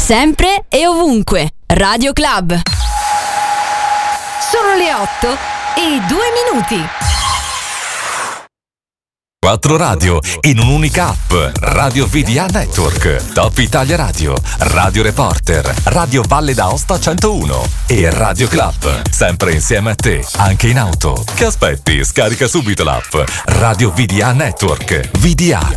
Sempre e ovunque. Radio Club. Sono le 8:02. 4 radio in un'unica app. Radio VDA Network, Top Italia Radio, Radio Reporter, Radio Valle d'Aosta 101 e Radio Club. Sempre insieme a te, anche in auto. Che aspetti? Scarica subito l'app Radio VDA Network. VDA.